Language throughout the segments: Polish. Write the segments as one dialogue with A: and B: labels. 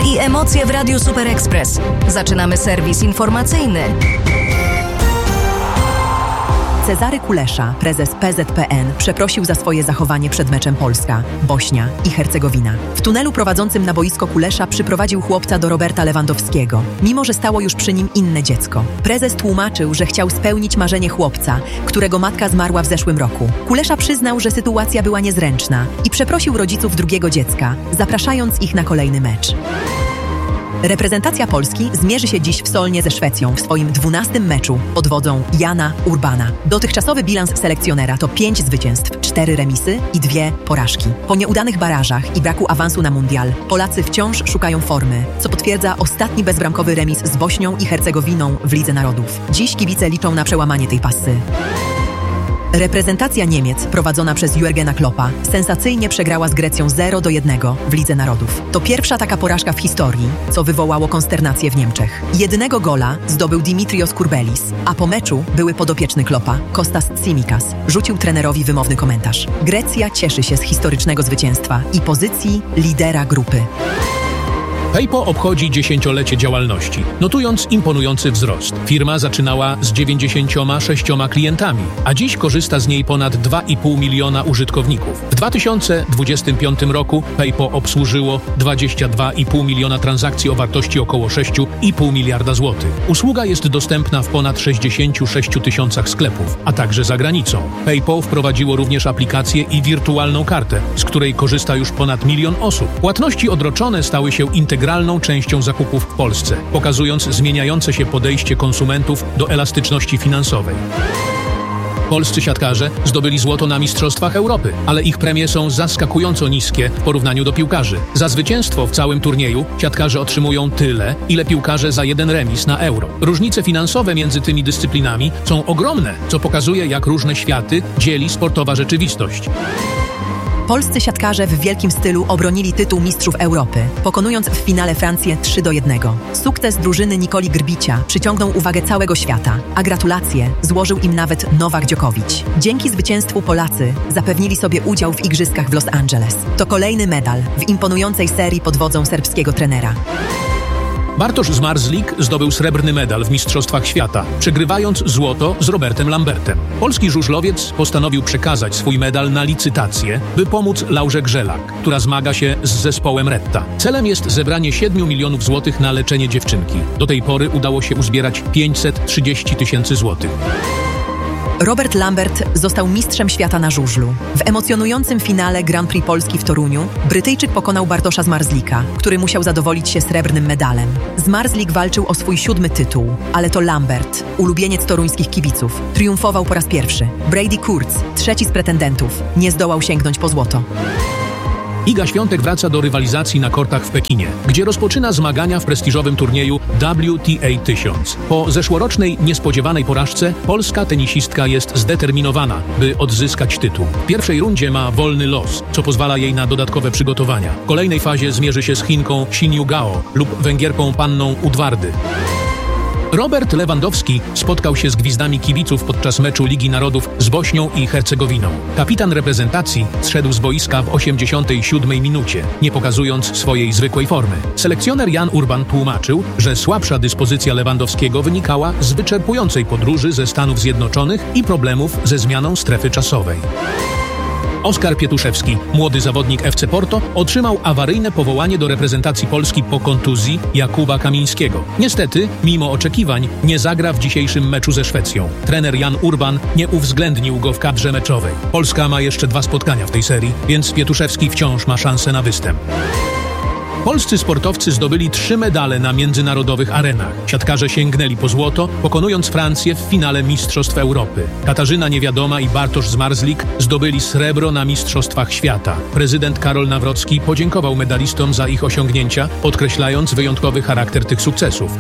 A: sport i emocje w Radiu Super Express. Zaczynamy serwis informacyjny.
B: Cezary Kulesza, prezes PZPN, przeprosił za swoje zachowanie przed meczem Polska, Bośnia i Hercegowina. W tunelu prowadzącym na boisko Kulesza przyprowadził chłopca do Roberta Lewandowskiego, mimo że stało już przy nim inne dziecko. Prezes tłumaczył, że chciał spełnić marzenie chłopca, którego matka zmarła w zeszłym roku. Kulesza przyznał, że sytuacja była niezręczna i przeprosił rodziców drugiego dziecka, zapraszając ich na kolejny mecz. Reprezentacja Polski zmierzy się dziś w Solnie ze Szwecją w swoim 12. meczu pod wodzą Jana Urbana. Dotychczasowy bilans selekcjonera to 5 zwycięstw, 4 remisy i 2 porażki. Po nieudanych barażach i braku awansu na mundial, Polacy wciąż szukają formy, co potwierdza ostatni bezbramkowy remis z Bośnią i Hercegowiną w Lidze Narodów. Dziś kibice liczą na przełamanie tej pasy. Reprezentacja Niemiec, prowadzona przez Jurgena Kloppa, sensacyjnie przegrała z Grecją 0-1 w Lidze Narodów. To pierwsza taka porażka w historii, co wywołało konsternację w Niemczech. Jednego gola zdobył Dimitrios Kurbelis, a po meczu były podopieczny Kloppa, Kostas Tsimikas, rzucił trenerowi wymowny komentarz. Grecja cieszy się z historycznego zwycięstwa i pozycji lidera grupy.
C: PayPo obchodzi 10-lecie działalności, notując imponujący wzrost. Firma zaczynała z 96 klientami, a dziś korzysta z niej ponad 2,5 miliona użytkowników. W 2025 roku PayPo obsłużyło 22,5 miliona transakcji o wartości około 6,5 miliarda złotych. Usługa jest dostępna w ponad 66 tysiącach sklepów, a także za granicą. PayPo wprowadziło również aplikację i wirtualną kartę, z której korzysta już ponad 1 milion osób. Płatności odroczone stały się integralną częścią zakupów w Polsce, pokazując zmieniające się podejście konsumentów do elastyczności finansowej. Polscy siatkarze zdobyli złoto na Mistrzostwach Europy, ale ich premie są zaskakująco niskie w porównaniu do piłkarzy. Za zwycięstwo w całym turnieju siatkarze otrzymują tyle, ile piłkarze za 1 remis na Euro. Różnice finansowe między tymi dyscyplinami są ogromne, co pokazuje, jak różne światy dzieli sportowa rzeczywistość.
B: Polscy siatkarze w wielkim stylu obronili tytuł Mistrzów Europy, pokonując w finale Francję 3-1. Sukces drużyny Nikoli Grbicia przyciągnął uwagę całego świata, a gratulacje złożył im nawet Nowak Djokovic. Dzięki zwycięstwu Polacy zapewnili sobie udział w igrzyskach w Los Angeles. To kolejny medal w imponującej serii pod wodzą serbskiego trenera.
C: Bartosz Zmarzlik zdobył srebrny medal w Mistrzostwach Świata, przegrywając złoto z Robertem Lambertem. Polski żużlowiec postanowił przekazać swój medal na licytację, by pomóc Laurze Grzelak, która zmaga się z zespołem Retta. Celem jest zebranie 7 milionów złotych na leczenie dziewczynki. Do tej pory udało się uzbierać 530 tysięcy złotych.
B: Robert Lambert został mistrzem świata na żużlu. W emocjonującym finale Grand Prix Polski w Toruniu Brytyjczyk pokonał Bartosza Zmarzlika, który musiał zadowolić się srebrnym medalem. Zmarzlik walczył o swój 7. tytuł, ale to Lambert, ulubieniec toruńskich kibiców, triumfował po raz pierwszy. Brady Kurtz, trzeci z pretendentów, nie zdołał sięgnąć po złoto.
C: Iga Świątek wraca do rywalizacji na kortach w Pekinie, gdzie rozpoczyna zmagania w prestiżowym turnieju WTA 1000. Po zeszłorocznej niespodziewanej porażce polska tenisistka jest zdeterminowana, by odzyskać tytuł. W pierwszej rundzie ma wolny los, co pozwala jej na dodatkowe przygotowania. W kolejnej fazie zmierzy się z Chinką Xin Yugao lub Węgierką Panną Udvardy. Robert Lewandowski spotkał się z gwizdami kibiców podczas meczu Ligi Narodów z Bośnią i Hercegowiną. Kapitan reprezentacji zszedł z boiska w 87 minucie, nie pokazując swojej zwykłej formy. Selekcjoner Jan Urban tłumaczył, że słabsza dyspozycja Lewandowskiego wynikała z wyczerpującej podróży ze Stanów Zjednoczonych i problemów ze zmianą strefy czasowej. Oskar Pietuszewski, młody zawodnik FC Porto, otrzymał awaryjne powołanie do reprezentacji Polski po kontuzji Jakuba Kamińskiego. Niestety, mimo oczekiwań, nie zagra w dzisiejszym meczu ze Szwecją. Trener Jan Urban nie uwzględnił go w kadrze meczowej. Polska ma jeszcze 2 spotkania w tej serii, więc Pietuszewski wciąż ma szansę na występ. Polscy sportowcy zdobyli 3 medale na międzynarodowych arenach. Siatkarze sięgnęli po złoto, pokonując Francję w finale Mistrzostw Europy. Katarzyna Niewiadoma i Bartosz Zmarzlik zdobyli srebro na Mistrzostwach Świata. Prezydent Karol Nawrocki podziękował medalistom za ich osiągnięcia, podkreślając wyjątkowy charakter tych sukcesów.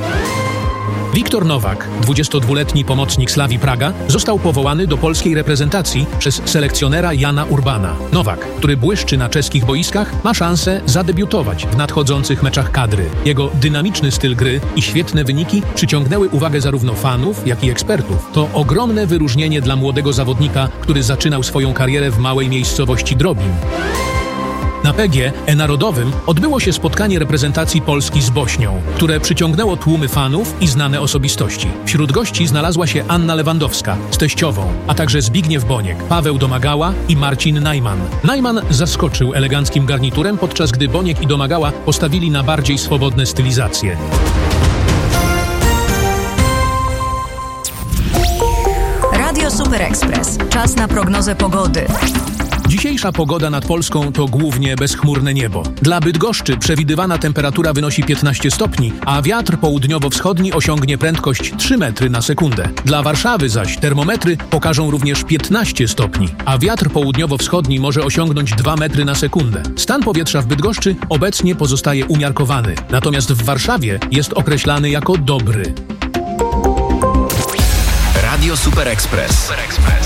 C: Wiktor Nowak, 22-letni pomocnik Slavii Praga, został powołany do polskiej reprezentacji przez selekcjonera Jana Urbana. Nowak, który błyszczy na czeskich boiskach, ma szansę zadebiutować w nadchodzących meczach kadry. Jego dynamiczny styl gry i świetne wyniki przyciągnęły uwagę zarówno fanów, jak i ekspertów. To ogromne wyróżnienie dla młodego zawodnika, który zaczynał swoją karierę w małej miejscowości Drobin. Na PGE Narodowym odbyło się spotkanie reprezentacji Polski z Bośnią, które przyciągnęło tłumy fanów i znane osobistości. Wśród gości znalazła się Anna Lewandowska z teściową, a także Zbigniew Boniek, Paweł Domagała i Marcin Najman. Najman zaskoczył eleganckim garniturem, podczas gdy Boniek i Domagała postawili na bardziej swobodne stylizacje.
A: Radio Super Express. Czas na prognozę pogody.
C: Dzisiejsza pogoda nad Polską to głównie bezchmurne niebo. Dla Bydgoszczy przewidywana temperatura wynosi 15 stopni, a wiatr południowo-wschodni osiągnie prędkość 3 metry na sekundę. Dla Warszawy zaś termometry pokażą również 15 stopni, a wiatr południowo-wschodni może osiągnąć 2 metry na sekundę. Stan powietrza w Bydgoszczy obecnie pozostaje umiarkowany, natomiast w Warszawie jest określany jako dobry.
D: Radio Super Express.